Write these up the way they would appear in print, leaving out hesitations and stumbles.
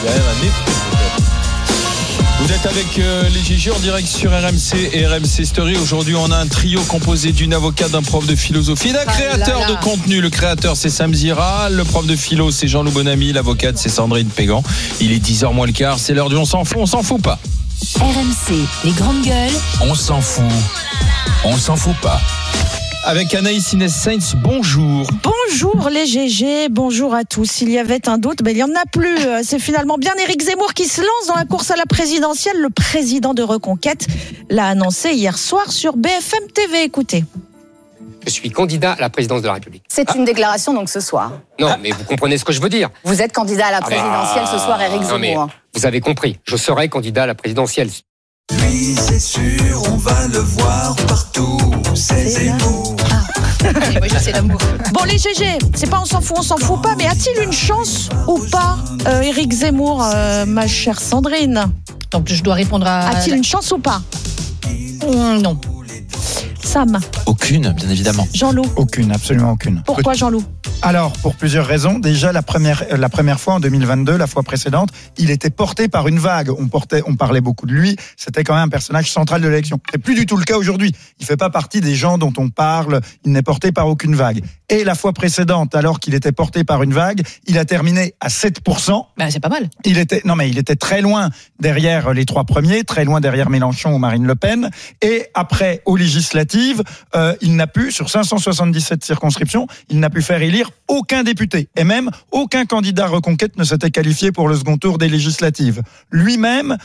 Il y a un effet. Vous êtes avec les GG en direct sur RMC et RMC Story. Aujourd'hui, on a un trio composé d'une avocate, d'un prof de philosophie et d'un créateur de contenu. Le créateur, c'est Sam Zira. Le prof de philo, c'est Jean-Loup Bonamy. L'avocate, c'est Sandrine Pégan. Il est 10h moins le quart. C'est l'heure du on s'en fout pas. RMC, les grandes gueules. On s'en fout pas. Avec Anaïs Inès Sainz, bonjour. Bonjour les GG, bonjour à tous. S'il y avait un doute, mais il n'y en a plus. C'est finalement bien Éric Zemmour qui se lance dans la course à la présidentielle. Le président de Reconquête l'a annoncé hier soir sur BFM TV. Écoutez. Je suis candidat à la présidence de la République. C'est une déclaration donc ce soir. Non, mais vous comprenez ce que je veux dire. Vous êtes candidat à la présidentielle ce soir, Éric Non, mais Zemmour. vous avez compris. Je serai candidat à la présidentielle. Oui, c'est sûr, on va le voir partout. C'est Zemmour. Allez, moi je sais l'amour. Bon les GG, c'est pas on s'en fout pas, mais a-t-il une chance ou pas, Éric Zemmour, ma chère Sandrine? Donc je dois répondre à... A-t-il une chance ou pas? Non. Sam? Aucune, bien évidemment. Jean-Loup? Aucune, absolument aucune. Pourquoi Jean-Loup? Alors, pour plusieurs raisons. Déjà, la première fois en 2022, la fois précédente, il était porté par une vague. On parlait beaucoup de lui. C'était quand même un personnage central de l'élection. C'est plus du tout le cas aujourd'hui. Il fait pas partie des gens dont on parle. Il n'est porté par aucune vague. Et la fois précédente, alors qu'il était porté par une vague, il a terminé à 7%. Ben, c'est pas mal. Il était très loin derrière les trois premiers, très loin derrière Mélenchon ou Marine Le Pen. Et après, aux législatives, il n'a pu, sur 577 circonscriptions, il n'a pu faire élire aucun député. Et même, aucun candidat Reconquête ne s'était qualifié pour le second tour des législatives. Lui-même,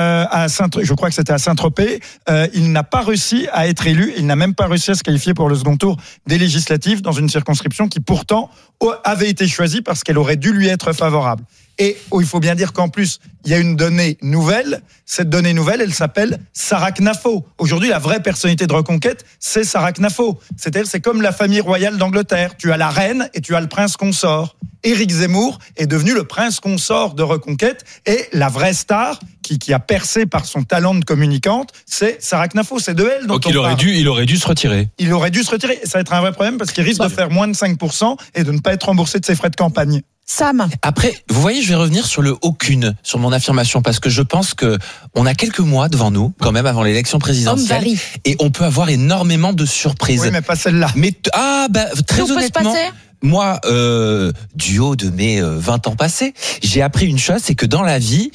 je crois que c'était à Saint-Tropez, il n'a pas réussi à être élu, il n'a même pas réussi à se qualifier pour le second tour des législatives dans une circonscription qui pourtant avait été choisie parce qu'elle aurait dû lui être favorable. Et il faut bien dire qu'en plus, il y a une donnée nouvelle. Cette donnée nouvelle, elle s'appelle Sarah Knafo. Aujourd'hui, la vraie personnalité de Reconquête, c'est Sarah Knafo. C'est-à-dire, c'est comme la famille royale d'Angleterre. Tu as la reine et tu as le prince consort. Éric Zemmour est devenu le prince consort de Reconquête et la vraie star qui a percé par son talent de communicante, c'est Sarah Knafo. C'est de elle dont Donc on parle. il aurait dû se retirer. Il aurait dû se retirer. Ça va être un vrai problème parce qu'il risque de faire moins de 5% et de ne pas être remboursé de ses frais de campagne. Sam? Après, vous voyez, je vais revenir sur le aucune, sur mon affirmation, parce que je pense que on a quelques mois devant nous, quand même, avant l'élection présidentielle, et on peut avoir énormément de surprises. Oui, mais pas celle-là. Mais très Tout peut se honnêtement. passer? Moi, du haut de mes 20 ans passés, j'ai appris une chose, c'est que dans la vie,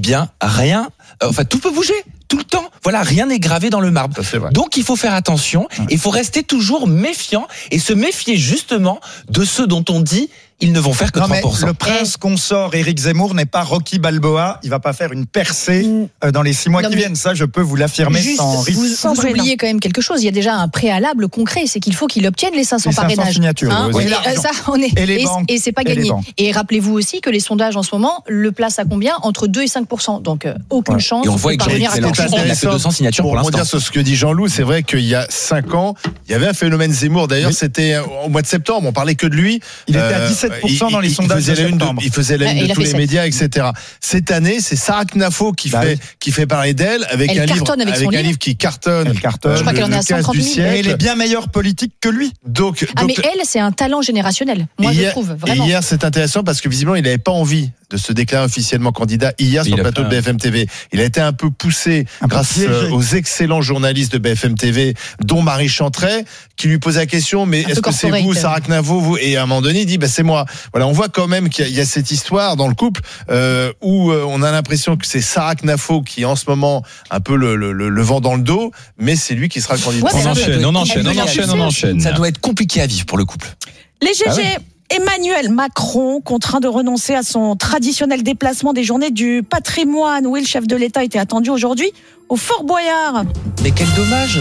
tout peut bouger, tout le temps. Voilà, rien n'est gravé dans le marbre. Ça, c'est vrai. Donc, il faut faire attention, il faut rester toujours méfiant, et se méfier justement de ceux dont on dit ils ne vont faire que 3%. Mais le prince consort Éric Zemmour n'est pas Rocky Balboa. Il va pas faire une percée dans les 6 mois qui viennent. Ça, je peux vous l'affirmer sans risque. Vous oubliez quand même quelque chose. Il y a déjà un préalable concret, c'est qu'il faut qu'il obtienne les 500 Les 500 parrainages. signatures, oui. Ça, Et les banques. et c'est pas Et les gagné. banques. Et rappelez-vous aussi que les sondages en ce moment le placent à combien? Entre 2 et 5%. Donc aucune chance Et on de voit que parvenir à Mélenchon, quelque chose. il a fait 200 signatures pour Pour l'instant. dire sur ce que dit Jean-Loup, c'est vrai qu'il y a 5 ans, il y avait un phénomène Zemmour. D'ailleurs, c'était au mois de septembre, on parlait que de lui. Il était à 17% dans les sondages de septembre. Il faisait la une Il de a tous fait les 7. médias, etc. Cette année, c'est Sarah Knafo qui fait parler d'elle avec Elle un livre, cartonne avec son livre. qui cartonne. Elle cartonne. Je crois qu'elle en est à le casse 130 du 000. siècle. Et elle est bien meilleure politique que lui. Donc, Mais elle, c'est un talent générationnel. Moi, je trouve, vraiment. Et hier, c'est intéressant parce que visiblement, il n'avait pas envie de se déclarer officiellement candidat hier sur le plateau de BFM TV. Il a été un peu poussé grâce aux excellents journalistes de BFM TV, dont Marie Chantret, qui lui posait la question, mais est-ce que c'est vous, Sarah Knafo, vous? Et à un moment donné, il dit, c'est moi. Voilà, on voit quand même qu'il y a cette histoire dans le couple où on a l'impression que c'est Sarah Knafo qui en ce moment un peu le vent dans le dos, mais c'est lui qui sera le candidat. Ouais, On enchaîne. Ça doit être compliqué à vivre pour le couple. Les GG, Emmanuel Macron, contraint de renoncer à son traditionnel déplacement des journées du patrimoine. Oui, le chef de l'État était attendu aujourd'hui au Fort Boyard. Mais quel dommage!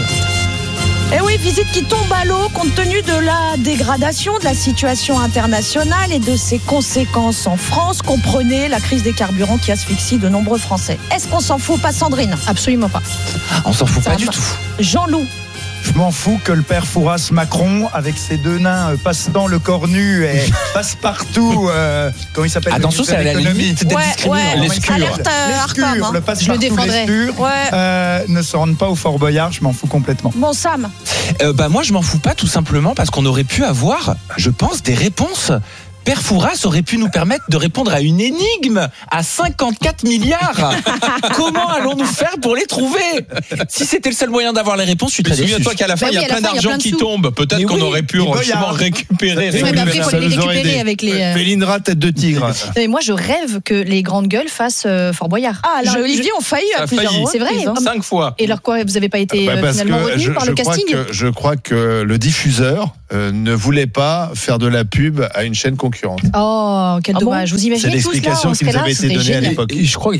Eh oui, visite qui tombe à l'eau compte tenu de la dégradation de la situation internationale et de ses conséquences en France. Comprenez la crise des carburants qui asphyxie de nombreux Français. Est-ce qu'on s'en fout pas, Sandrine? Absolument pas. On s'en fout pas du tout. Jean-Loup? Je m'en fous que le père Fouras Macron, avec ses deux nains, Passe-Temps le cornu et Passe-Partout, comment il s'appelle? Attention, c'est à la limite d'être discriminant. Alerte Arcam. Le Passe-Partout, l'escure, ne se rendent pas au Fort Boyard, je m'en fous complètement. Bon, Sam? Moi, je m'en fous pas tout simplement parce qu'on aurait pu avoir, je pense, des réponses Père Fouras aurait pu nous permettre de répondre à une énigme à 54 milliards. Comment allons-nous faire pour les trouver? Si c'était le seul moyen d'avoir les réponses, je suis très déçu. Souviens-toi qu'à la fin, il y a plein d'argent qui tombe. Peut-être qu'on aurait pu justement récupérer. Mais après, il faut les récupérer avec les. Félindra, tête de tigre. Mais moi, je rêve que les grandes gueules fassent Fort Boyard. Ah, alors Olivier ont failli à plusieurs reprises. C'est vrai. 5 fois. Et alors quoi, vous n'avez pas été finalement retenu par le casting? Je crois que le diffuseur ne voulait pas faire de la pub à une chaîne concurrente. Oh, quel dommage. Vous imaginez c'est l'explication qui nous avait été donnée à l'époque. Je crois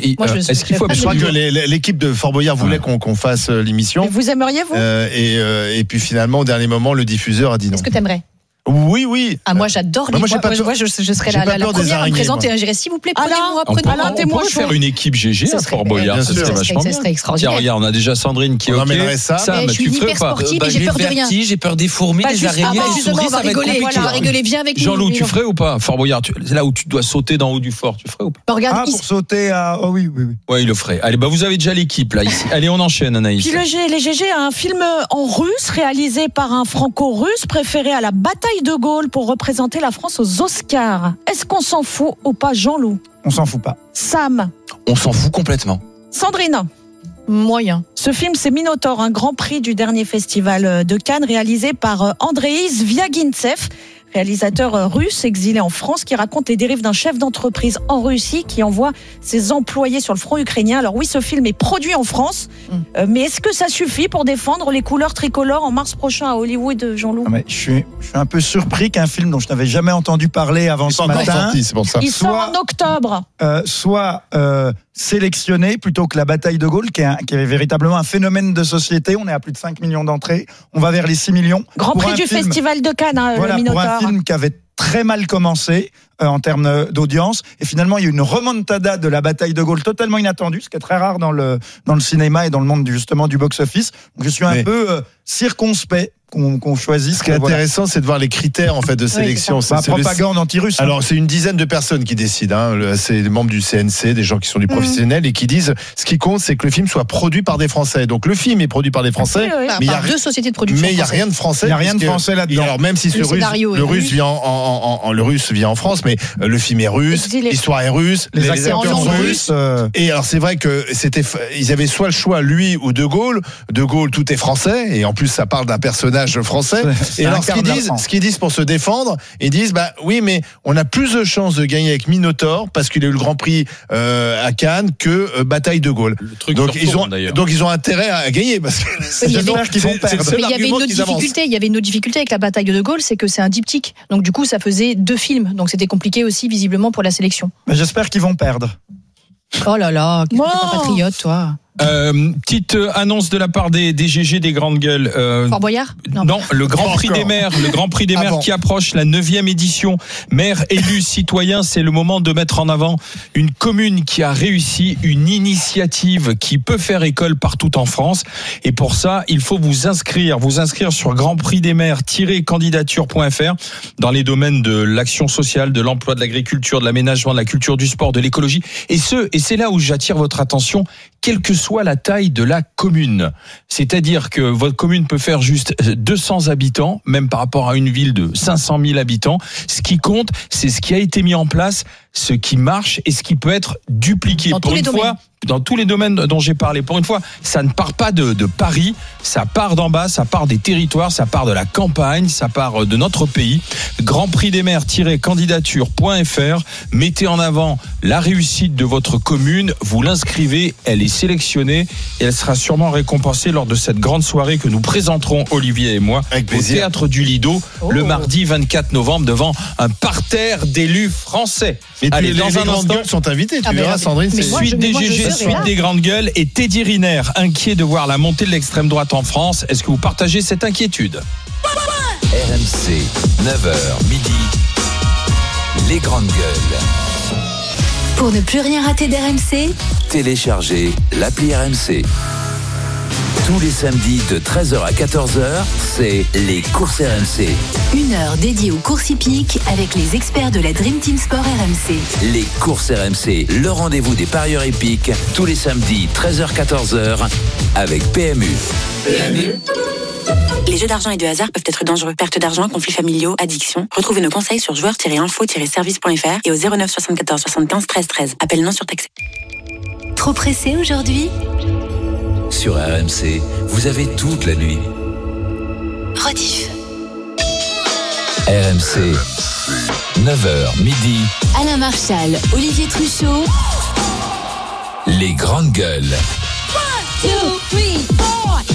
que l'équipe de Fort Boyard voulait qu'on fasse l'émission. Et vous aimeriez, vous et puis finalement, au dernier moment, le diffuseur a dit non. Est-ce que t'aimerais? Oui. Ah, moi, j'adore les. Moi, je serais la première à me présenter. Je dirais, s'il vous plaît, prenez-moi. On pourrait faire une équipe GG à Fort Boyard. Ça serait vachement bien. Ça serait extraordinaire. Tiens, regarde, on a déjà Sandrine qui est OK. Je suis hyper sportive et j'ai peur de rien. J'ai peur des fourmis, des araignées, des souris. Ça va être compliqué. On va rigoler. Viens avec nous. Jean-Loup, tu ferais ou pas Fort Boyard? C'est là où tu dois sauter d'en haut du fort. Tu ferais ou pas? Ah, pour sauter à. Oh oui. Ouais, il le ferait. Allez, vous avez déjà l'équipe là ici. Allez, on enchaîne, Anaïs. Puis les GG a un film en russe réalisé par un franco-russe préféré à la bataille de Gaulle pour représenter la France aux Oscars. Est-ce qu'on s'en fout ou pas, Jean-Loup? On s'en fout pas. Sam? On s'en fout complètement. Sandrine? Moyen. Ce film, c'est Minotaur, un grand prix du dernier festival de Cannes, réalisé par Andreï Zviagintsev, réalisateur russe exilé en France, qui raconte les dérives d'un chef d'entreprise en Russie qui envoie ses employés sur le front ukrainien. Alors oui, ce film est produit en France, mais est-ce que ça suffit pour défendre les couleurs tricolores en mars prochain à Hollywood, Jean-Loup? Je suis un peu surpris qu'un film dont je n'avais jamais entendu parler avant ce matin, c'est pour ça. Il sort en octobre. Soit sélectionné plutôt que la bataille de Gaulle, qui est véritablement un phénomène de société. On est à plus de 5 millions d'entrées. On va vers les 6 millions. Grand prix du festival de Cannes, le Minotaur. Pour un film qui avait très mal commencé en termes d'audience, et finalement il y a eu une remontada de la bataille de Gaulle totalement inattendue, ce qui est très rare dans le cinéma et dans le monde justement du box-office. Donc je suis un peu circonspect qu'on choisisse. Ce qui est intéressant, c'est de voir les critères en fait de sélection. C'est propagande anti-russe. Alors c'est une dizaine de personnes qui décident. C'est des membres du CNC, des gens qui sont du professionnel et qui disent ce qui compte, c'est que le film soit produit par des Français. Donc le film est produit par des Français, mais il y a deux sociétés de production. Mais il y a rien de français. Il y a rien de français là-dedans. Alors même si le russe vient en France, mais le film est russe, l'histoire est russe, les acteurs sont russes. Et alors c'est vrai que ils avaient soit le choix lui ou De Gaulle. De Gaulle, tout est français et en plus ça parle d'un personnage français. Et alors ce qu'ils disent pour se défendre, ils disent oui, mais on a plus de chances de gagner avec Minotaur parce qu'il a eu le Grand Prix à Cannes que Bataille de Gaulle. Donc ils ont intérêt à gagner parce que j'espère qu'ils vont perdre. Mais il y avait une autre difficulté avec la Bataille de Gaulle, c'est que c'est un diptyque. Donc du coup, ça faisait 2 films. Donc c'était compliqué aussi visiblement pour la sélection. Mais j'espère qu'ils vont perdre. Oh là là, quel patriote toi. Petite annonce de la part des GG, des grandes gueules. Fort Boyard ? Non, le Grand Prix des maires, qui approche, la 9e édition. Maire élu citoyen, c'est le moment de mettre en avant une commune qui a réussi une initiative qui peut faire école partout en France. Et pour ça, il faut vous inscrire sur grandprixdesmaires-candidature.fr dans les domaines de l'action sociale, de l'emploi, de l'agriculture, de l'aménagement, de la culture, du sport, de l'écologie. Et c'est là où j'attire votre attention, quelle que soit la taille de la commune. C'est-à-dire que votre commune peut faire juste 200 habitants, même par rapport à une ville de 500 000 habitants. Ce qui compte, c'est ce qui a été mis en place, ce qui marche et ce qui peut être dupliqué. Dans tous les domaines dont j'ai parlé. Pour une fois, ça ne part pas de Paris, ça part d'en bas, ça part des territoires, ça part de la campagne, ça part de notre pays. grandprixdesmaires-candidature.fr. Mettez en avant la réussite de votre commune, vous l'inscrivez, elle est sélectionnée et elle sera sûrement récompensée lors de cette grande soirée que nous présenterons, Olivier et moi, au Théâtre du Lido, le mardi 24 novembre, devant un parterre d'élus français. Et allez, les grandes gueules sont invités, tu verras, Sandrine. C'est suite des GG, suite des grandes gueules et Teddy Riner, inquiet de voir la montée de l'extrême droite en France. Est-ce que vous partagez cette inquiétude? RMC, 9h midi, les grandes gueules. Pour ne plus rien rater d'RMC, téléchargez l'appli RMC. Tous les samedis de 13h à 14h, c'est les courses RMC. 1 heure dédiée aux courses hippiques avec les experts de la Dream Team Sport RMC. Les courses RMC, le rendez-vous des parieurs hippiques, tous les samedis 13h-14h avec PMU. PMU Les jeux d'argent et de hasard peuvent être dangereux. Perte d'argent, conflits familiaux, addiction. Retrouvez nos conseils sur joueurs-info-service.fr et au 09 74 75 13 13. Appel non surtaxé. Trop pressé aujourd'hui ? Sur RMC, vous avez toute la nuit. Rediff. RMC, 9h midi. Alain Marchal, Olivier Truchot. Les grandes gueules. 1, 2, 3, 4.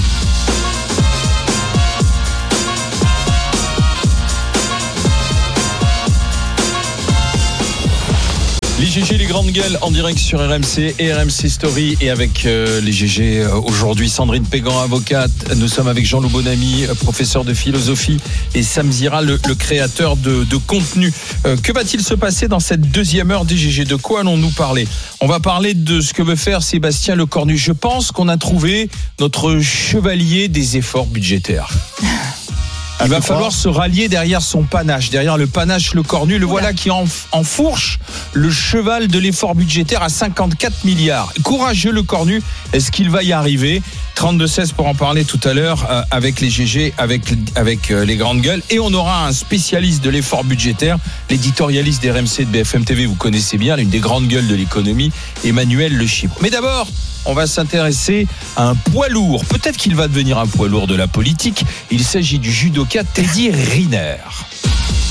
Les GG, les grandes gueules en direct sur RMC et RMC Story et avec les GG aujourd'hui Sandrine Pégan, avocate. Nous sommes avec Jean-Loup Bonamy, professeur de philosophie, et Sam Zira, le créateur de contenu. Que va-t-il se passer dans cette deuxième heure des GG ? De quoi allons-nous parler ? On va parler de ce que veut faire Sébastien Lecornu. Je pense qu'on a trouvé notre chevalier des efforts budgétaires. Il va falloir se rallier derrière son panache, derrière le panache Lecornu. Le voilà qui enfourche le cheval de l'effort budgétaire à 54 milliards. Courageux Lecornu, est-ce qu'il va y arriver ? 32-16 pour en parler tout à l'heure avec les GG, avec les grandes gueules. Et on aura un spécialiste de l'effort budgétaire, l'éditorialiste des RMC de BFM TV, vous connaissez bien, l'une des grandes gueules de l'économie, Emmanuel Le Chypre. Mais d'abord, on va s'intéresser à un poids lourd. Peut-être qu'il va devenir un poids lourd de la politique. Il s'agit du judoka Teddy Riner.